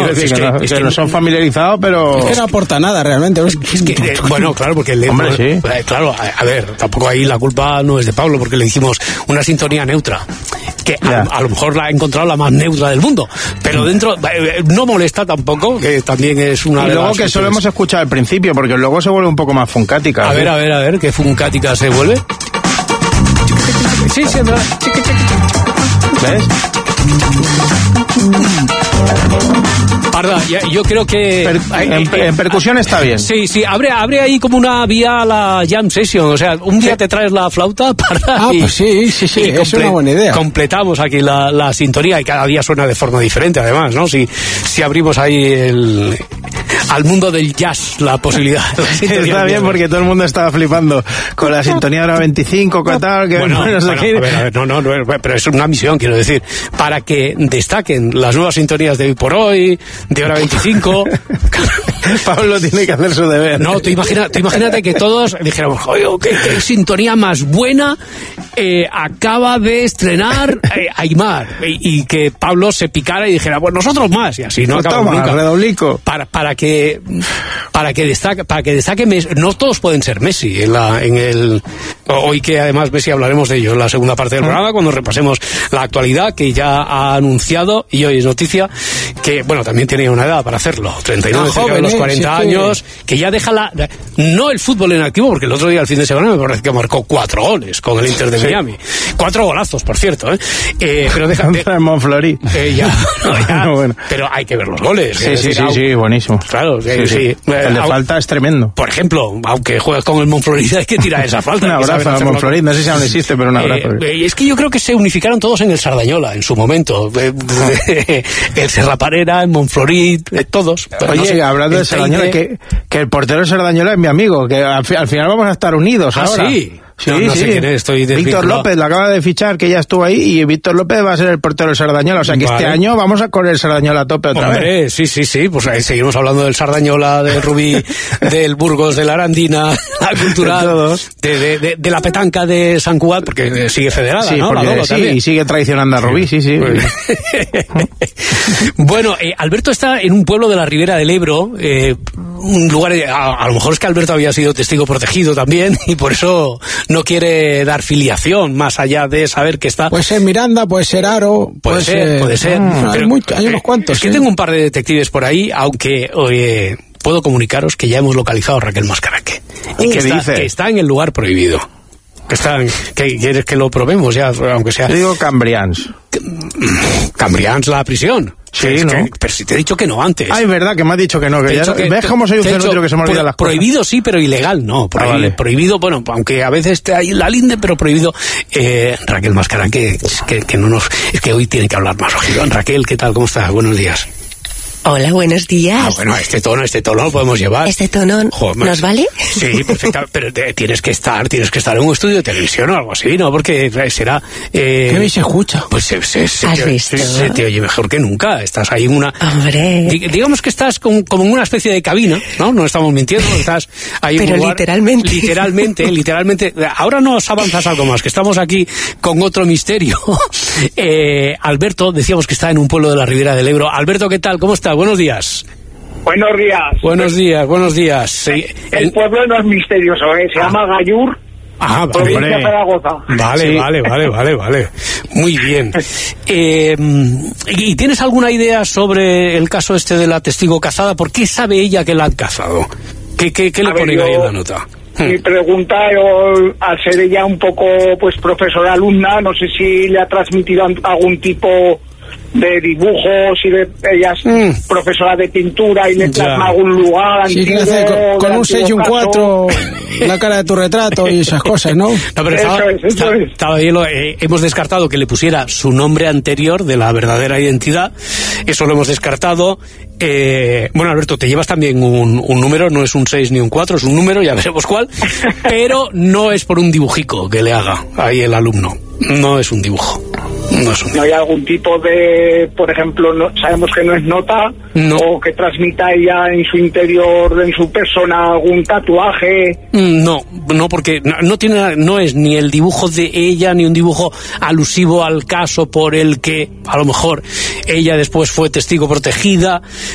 que no son familiarizados, pero... Es que no aporta nada realmente. Es que, bueno, claro, porque claro, a ver, tampoco ahí la culpa no es de Pablo, porque le dijimos una sintonía neutra, que a lo mejor la ha encontrado la más neutra del mundo, pero dentro no molesta tampoco, que también es una... Y luego que solo hemos escuchado al principio, porque luego se vuelve un poco más funcática. A ver, ¿qué funcática se vuelve? Sí, ¿verdad? ¿Ves? Parda, yo creo que... En percusión está bien. Sí, abre ahí como una vía a la jam session, o sea, un día te traes la flauta, Parda, pues sí, es una buena idea. Completamos aquí la sintonía y cada día suena de forma diferente, además, ¿no? Si abrimos ahí al mundo del jazz la posibilidad. Está bien, porque todo el mundo estaba flipando con la sintonía de la 25, tal, que bueno, a ver, no, pero es una misión, quiero decir, para que destaquen las nuevas sintonías de hoy por hoy, de hora 25. Pablo tiene que hacer su deber. No, tú imagínate que todos dijéramos, oye, qué sintonía más buena acaba de estrenar Aimar, y que Pablo se picara y dijera, pues nosotros más, y así no acabamos nunca. Redoblico. Para que destaque Messi. No todos pueden ser Messi hoy, que además Messi hablaremos de ello en la segunda parte del programa, cuando repasemos la actualidad, que ya ha anunciado, y hoy es noticia, que bueno, también tiene una edad para hacerlo, 39, joven, los 40 años, que ya deja no el fútbol en activo, porque el otro día, el fin de semana, me parece que marcó 4 goles con el Inter de Miami. 4 golazos, por cierto, pero deja en Montfleury. Bueno. Pero hay que ver los goles. Sí, buenísimo. Claro, sí. El de falta es tremendo. Por ejemplo, aunque juegues con el Montfleury, hay que tirar esa falta. Un abrazo al Montfleury, no sé si aún existe, pero un abrazo. Es que yo creo que se unificaron todos en el Sardañola en su momento. El Serraparera, el Montfleury, todos. Oye, hablando de Sardañola, que el portero de Sardañola es mi amigo, que al final vamos a estar unidos ahora. Sí. No sé quién es, estoy desvinculado. Víctor López lo acaba de fichar, que ya estuvo ahí, y Víctor López va a ser el portero del Sardañola, o sea que este año vamos a correr el Sardañola a tope otra vez. Sí, pues ahí seguimos hablando del Sardañola, del Rubí, del Burgos, de la Arandina, la Cultural, de la petanca de Sant Cugat, porque sigue federada, sí, ¿no? Y sigue traicionando a Rubí, sí. Bueno, Alberto está en un pueblo de la Ribera del Ebro, un lugar, a lo mejor es que Alberto había sido testigo protegido también, y por eso no quiere dar filiación, más allá de saber que está... Puede ser Miranda, puede ser Aro... Puede ser. Hay unos cuantos. Es que tengo un par de detectives por ahí, aunque puedo comunicaros que ya hemos localizado a Raquel Mascaraque. ¿Qué dice? Que está en el lugar prohibido. ¿Quieres que lo probemos ya, aunque sea? Yo digo Cambrians. Cambrians, la prisión. Sí, pero si te he dicho que no antes. Es verdad que me has dicho que no. ¿Ves cómo soy un cenutrio que se me olvidan las cosas? Prohibido sí, pero ilegal no. Prohibido, bueno, aunque a veces te hay la linde, pero prohibido. Raquel Mascaraque, es que hoy tiene que hablar más ojito. Raquel, ¿qué tal? ¿Cómo estás? Buenos días. Hola, buenos días. Bueno, este tono lo podemos llevar. ¿Este tono nos vale? Sí, perfecto, pero tienes que estar en un estudio de televisión o algo así, ¿no? Porque será... ¿Qué bien se escucha? Pues se te oye mejor que nunca. Estás ahí en una... Hombre. Digamos que estás como en una especie de cabina, ¿no? No estamos mintiendo, estás ahí pero en un lugar... Literalmente. Ahora nos avanzas algo más, que estamos aquí con otro misterio. Alberto, decíamos que está en un pueblo de la Ribera del Ebro. Alberto, ¿qué tal? ¿Cómo estás? Buenos días. Buenos días. Sí. El pueblo no es misterioso, se llama Gallur, provincia de Zaragoza. Vale. Muy bien. ¿Y tienes alguna idea sobre el caso este de la testigo cazada? ¿Por qué sabe ella que la han cazado? ¿Qué le ponen ahí en la nota? Mi pregunta, al ser ella un poco profesora alumna, no sé si le ha transmitido algún tipo de dibujos, y ella es profesora de pintura y le plasma algún lugar antiguo, con un 6 y un 4 la cara de tu retrato y esas cosas, ¿no? Pero estaba bien, hemos descartado que le pusiera su nombre anterior de la verdadera identidad, eso lo hemos descartado. Bueno, Alberto, te llevas también un número, no es un 6 ni un 4, es un número, ya veremos cuál, pero no es por un dibujico que le haga ahí el alumno, no es un dibujo. No hay algún tipo de, por ejemplo, sabemos que no es nota, o que transmita ella en su interior, en su persona, algún tatuaje. No, porque no es ni el dibujo de ella, ni un dibujo alusivo al caso por el que a lo mejor ella después fue testigo protegida,